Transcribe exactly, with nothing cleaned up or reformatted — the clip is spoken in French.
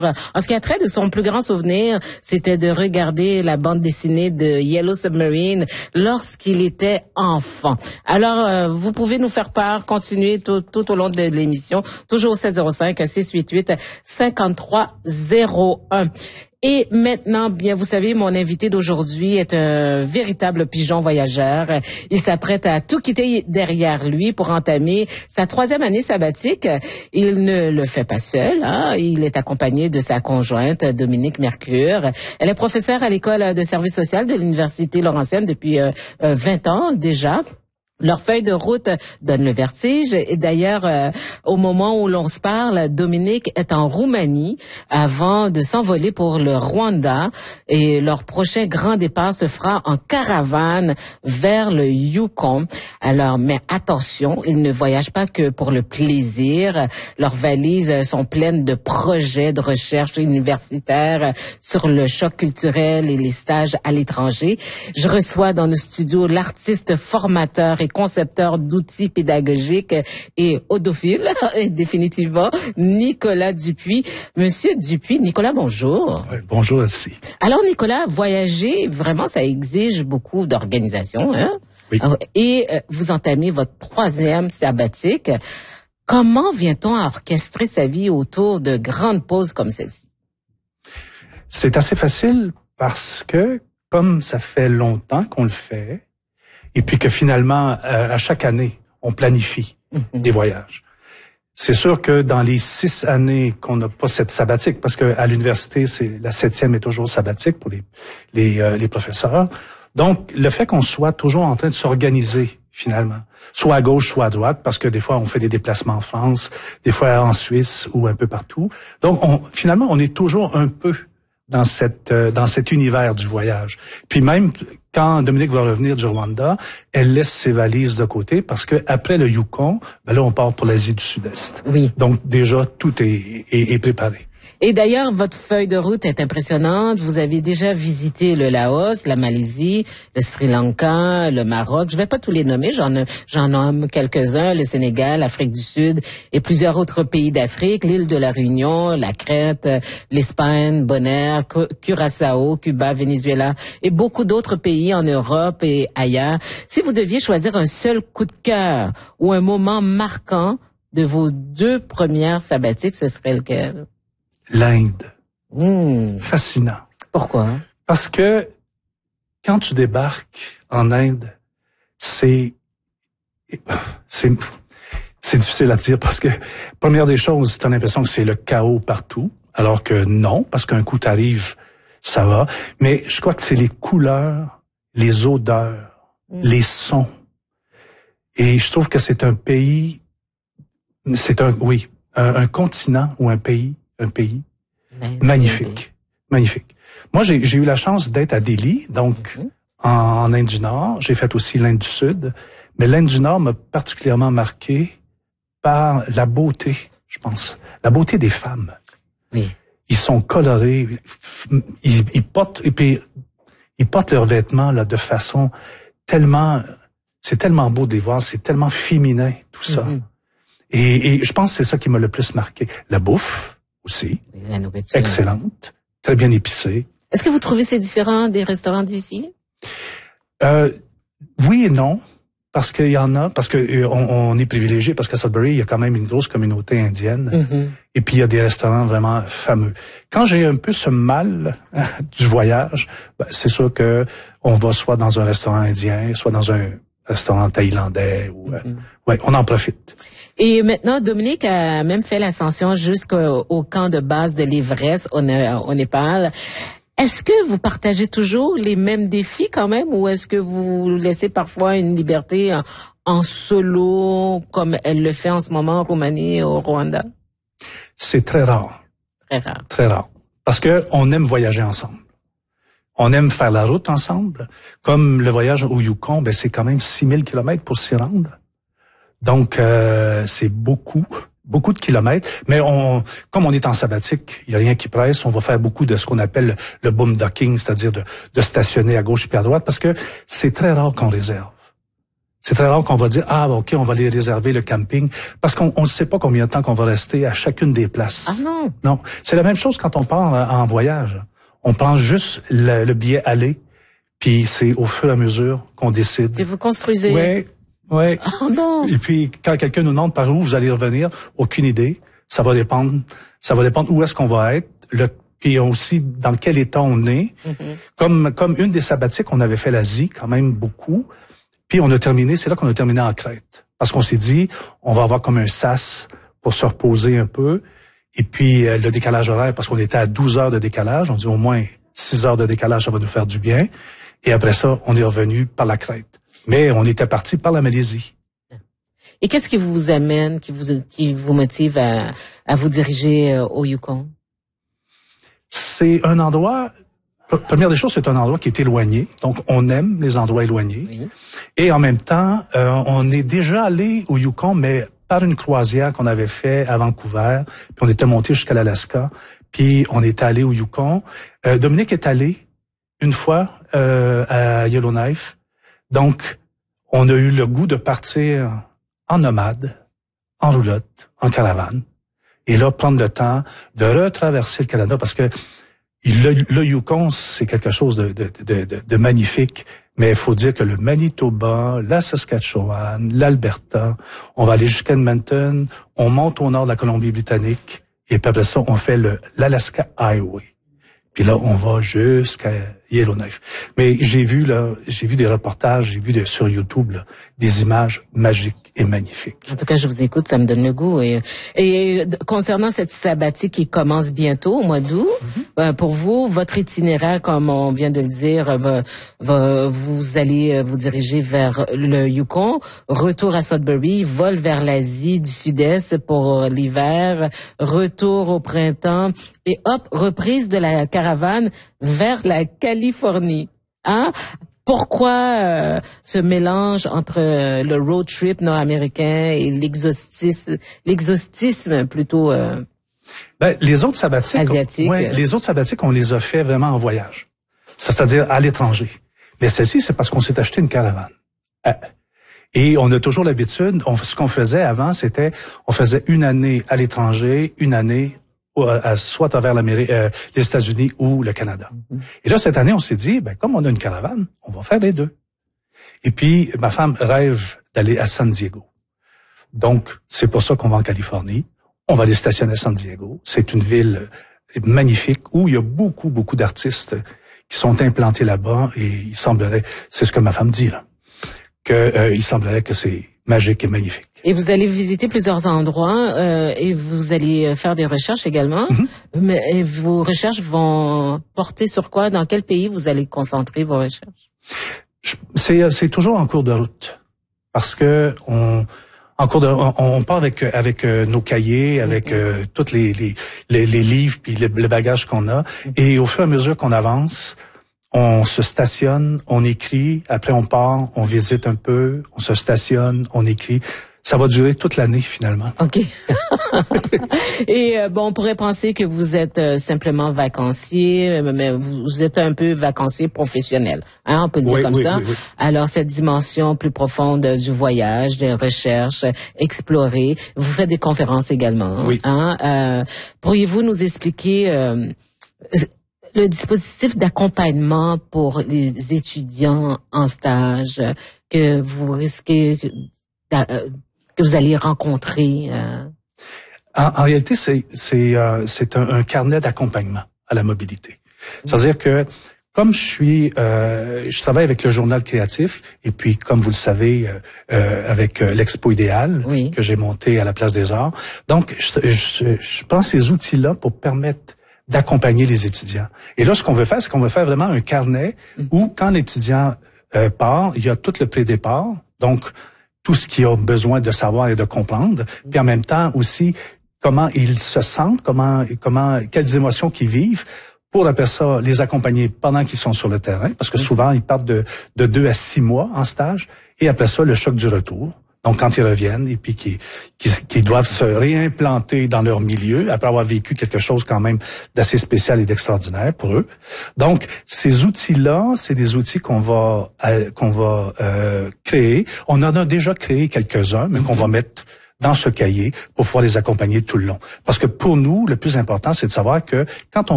En ce qui a trait de son plus grand souvenir, c'était de regarder la bande dessinée de Yellow Submarine lorsqu'il était enfant. Alors, euh, vous pouvez nous faire part, continuer tout, tout au long de l'émission, toujours au sept zéro cinq, six huit huit, cinq trois zéro un. Et maintenant, bien, vous savez, mon invité d'aujourd'hui est un véritable pigeon voyageur. Il s'apprête à tout quitter derrière lui pour entamer sa troisième année sabbatique. Il ne le fait pas seul, hein. Il est accompagné de sa conjointe, Dominique Mercure. Elle est professeure à l'école de service social de l'Université Laurentienne depuis euh, vingt ans déjà. Leur feuille de route donne le vertige. Et d'ailleurs, euh, au moment où l'on se parle, Dominique est en Roumanie avant de s'envoler pour le Rwanda. Et leur prochain grand départ se fera en caravane vers le Yukon. Alors, mais attention, ils ne voyagent pas que pour le plaisir. Leurs valises sont pleines de projets de recherche universitaire sur le choc culturel et les stages à l'étranger. Je reçois dans nos studios l'artiste formateur et concepteur d'outils pédagogiques et audiophile, définitivement, Nicolas Dupuis. Monsieur Dupuis, Nicolas, bonjour. Oui, bonjour aussi. Alors, Nicolas, voyager, vraiment, ça exige beaucoup d'organisation, hein? Oui. Et euh, vous entamez votre troisième sabbatique. Comment vient-on à orchestrer sa vie autour de grandes pauses comme celle-ci? C'est assez facile parce que, comme ça fait longtemps qu'on le fait, et puis que finalement, euh, à chaque année, on planifie mm-hmm. des voyages. C'est sûr que dans les six années qu'on n'a pas cette sabbatique, parce que à l'université, c'est la septième est toujours sabbatique pour les les, euh, les professeurs. Donc, le fait qu'on soit toujours en train de s'organiser finalement, soit à gauche, soit à droite, parce que des fois on fait des déplacements en France, des fois en Suisse ou un peu partout. Donc, on, finalement, on est toujours un peu dans cette euh, dans cet univers du voyage. Puis même quand Dominique va revenir du Rwanda, elle laisse ses valises de côté parce que après le Yukon, ben là on part pour l'Asie du Sud-Est. Oui. Donc déjà tout est, est, est préparé. Et d'ailleurs, votre feuille de route est impressionnante. Vous avez déjà visité le Laos, la Malaisie, le Sri Lanka, le Maroc. Je vais pas tous les nommer, j'en j'en nomme quelques-uns, le Sénégal, l'Afrique du Sud et plusieurs autres pays d'Afrique, l'île de la Réunion, la Crète, l'Espagne, Bonaire, Curaçao, Cuba, Venezuela et beaucoup d'autres pays en Europe et ailleurs. Si vous deviez choisir un seul coup de cœur ou un moment marquant de vos deux premières sabbatiques, ce serait lequel? L'Inde. Mmh. Fascinant. Pourquoi? Parce que quand tu débarques en Inde, c'est c'est c'est difficile à dire parce que première des choses, tu as l'impression que c'est le chaos partout, alors que non, parce qu'un coup t'arrives, ça va. Mais je crois que c'est les couleurs, les odeurs, mmh. les sons. Et je trouve que c'est un pays, c'est un oui, un, un continent ou un pays. Un pays ben, magnifique, magnifique. Moi, j'ai, j'ai eu la chance d'être à Delhi, donc mm-hmm. en, en Inde du Nord. J'ai fait aussi l'Inde du Sud, mais l'Inde du Nord m'a particulièrement marqué par la beauté, je pense, la beauté des femmes. Oui. Ils sont colorés, ils, ils portent et puis ils portent leurs vêtements là de façon tellement, c'est tellement beau de les voir, c'est tellement féminin tout ça. Mm-hmm. Et, et je pense que c'est ça qui m'a le plus marqué. La bouffe. Aussi. La nourriture. Excellente. Très bien épicée. Est-ce que vous trouvez c'est différent des restaurants d'ici? Euh, oui et non. Parce qu'il y en a, parce que euh, on, on est privilégié, parce qu'à Sudbury, il y a quand même une grosse communauté indienne. Mm-hmm. Et puis, il y a des restaurants vraiment fameux. Quand j'ai un peu ce mal hein, du voyage, ben, c'est sûr que on va soit dans un restaurant indien, soit dans un restaurant thaïlandais. Ou, mm-hmm. euh, ouais, on en profite. Et maintenant, Dominique a même fait l'ascension jusqu'au au camp de base de l'Everest au, au Népal. Est-ce que vous partagez toujours les mêmes défis quand même ou est-ce que vous laissez parfois une liberté en, en solo comme elle le fait en ce moment en Roumanie et au Rwanda? C'est très rare. Très rare. Très rare. Parce que on aime voyager ensemble. On aime faire la route ensemble. Comme le voyage au Yukon, ben c'est quand même six mille kilomètres pour s'y rendre. Donc, euh, c'est beaucoup, beaucoup de kilomètres. Mais on, comme on est en sabbatique, il n'y a rien qui presse. On va faire beaucoup de ce qu'on appelle le, le boondocking, c'est-à-dire de, de stationner à gauche et à droite, parce que c'est très rare qu'on réserve. C'est très rare qu'on va dire, ah, OK, on va les réserver le camping, parce qu'on ne sait pas combien de temps qu'on va rester à chacune des places. Ah non? Non. C'est la même chose quand on part en voyage. On prend juste le, le billet aller, puis c'est au fur et à mesure qu'on décide. Et vous construisez? Oui, oui. Oh non! Et puis, quand quelqu'un nous demande par où vous allez revenir, aucune idée. Ça va dépendre. Ça va dépendre où est-ce qu'on va être. Le Puis aussi dans quel état on est. Mm-hmm. Comme comme une des sabbatiques, on avait fait l'Asie quand même beaucoup. Puis on a terminé, c'est là qu'on a terminé en Crète. Parce qu'on s'est dit, on va avoir comme un sas pour se reposer un peu. Et puis euh, le décalage horaire, parce qu'on était à douze heures de décalage, on dit au moins six heures de décalage, ça va nous faire du bien. Et après ça, on est revenu par la Crète. Mais on était parti par la Malaisie. Et qu'est-ce qui vous amène, qui vous qui vous motive à, à vous diriger euh, au Yukon? C'est un endroit, première des choses, c'est un endroit qui est éloigné. Donc, on aime les endroits éloignés. Oui. Et en même temps, euh, on est déjà allé au Yukon, mais par une croisière qu'on avait fait à Vancouver. Puis on était monté jusqu'à l'Alaska. Puis on est allé au Yukon. Euh, Dominique est allé une fois euh, à Yellowknife. Donc, on a eu le goût de partir en nomade, en roulotte, en caravane. Et là, prendre le temps de retraverser le Canada parce que le, le Yukon, c'est quelque chose de, de, de, de, de magnifique. Mais il faut dire que le Manitoba, la Saskatchewan, l'Alberta, on va aller jusqu'à Edmonton, on monte au nord de la Colombie-Britannique et puis après ça, on fait le l'Alaska Highway. Puis là, on va jusqu'à Yellowknife. Mais j'ai vu là, j'ai vu des reportages, j'ai vu de, sur YouTube là, des images magiques et magnifiques. En tout cas, je vous écoute, ça me donne le goût. Et, et concernant cette sabbatique qui commence bientôt, au mois d'août, mm-hmm. euh, pour vous, votre itinéraire, comme on vient de le dire, va, va, vous allez vous diriger vers le Yukon, retour à Sudbury, vol vers l'Asie du Sud-Est pour l'hiver, retour au printemps, et hop, reprise de la caravane vers la Californie. Hein? Pourquoi euh, ce mélange entre euh, le road trip nord-américain et l'exotisme, l'exotisme plutôt euh, ben, les autres sabbatiques, asiatiques? On, ouais, les autres sabbatiques, on les a fait vraiment en voyage, c'est-à-dire à l'étranger. Mais celle-ci, c'est parce qu'on s'est acheté une caravane. Euh, et on a toujours l'habitude, on, ce qu'on faisait avant, c'était on faisait une année à l'étranger, une année soit à travers l'Amérique, euh, les États-Unis ou le Canada. Mm-hmm. Et là, cette année, on s'est dit, ben comme on a une caravane, on va faire les deux. Et puis, ma femme rêve d'aller à San Diego. Donc, c'est pour ça qu'on va en Californie. On va aller stationner à San Diego. C'est une ville magnifique où il y a beaucoup, beaucoup d'artistes qui sont implantés là-bas et il semblerait, c'est ce que ma femme dit là, que euh, il semblerait que c'est magique et magnifique. Et vous allez visiter plusieurs endroits euh, et vous allez faire des recherches également. Mm-hmm. Mais et vos recherches vont porter sur quoi? Dans quel pays vous allez concentrer vos recherches? C'est, c'est toujours en cours de route parce que on en cours de on, on part avec avec euh, nos cahiers, avec mm-hmm. euh, toutes les les les, les livres puis le, le bagage qu'on a mm-hmm. et au fur et à mesure qu'on avance, on se stationne, on écrit, après on part, on visite un peu, on se stationne, on écrit. Ça va durer toute l'année, finalement. OK. Et euh, bon, on pourrait penser que vous êtes euh, simplement vacancier, mais vous, vous êtes un peu vacancier professionnel. Hein, on peut le dire oui, comme oui, ça. Oui, oui. Alors, cette dimension plus profonde du voyage, des recherches, explorer. Vous faites des conférences également. Oui. Hein? Euh, pourriez-vous nous expliquer euh, le dispositif d'accompagnement pour les étudiants en stage que vous risquez... Euh, que vous allez rencontrer? Euh... En, en réalité, c'est c'est euh, c'est un, un carnet d'accompagnement à la mobilité. C'est-à-dire que comme je suis, euh, je travaille avec le Journal créatif et puis comme vous le savez, euh, euh, avec euh, l'Expo Idéal oui. que j'ai monté à la Place des Arts. Donc, je, je, je prends ces outils-là pour permettre d'accompagner les étudiants. Et là, ce qu'on veut faire, c'est qu'on veut faire vraiment un carnet mm. où quand l'étudiant euh, part, il y a tout le pré-départ. Donc tout ce qu'il a besoin de savoir et de comprendre, puis en même temps aussi comment ils se sentent, comment comment quelles émotions qu'ils vivent, pour après ça les accompagner pendant qu'ils sont sur le terrain, parce que souvent ils partent de de deux à six mois en stage, et après ça le choc du retour. Donc, quand ils reviennent et puis qu'ils, qu'ils, qu'ils doivent se réimplanter dans leur milieu après avoir vécu quelque chose quand même d'assez spécial et d'extraordinaire pour eux. Donc, ces outils-là, c'est des outils qu'on va euh, qu'on va euh, créer. On en a déjà créé quelques-uns, mais mm-hmm. qu'on va mettre dans ce cahier pour pouvoir les accompagner tout le long. Parce que pour nous, le plus important, c'est de savoir que quand on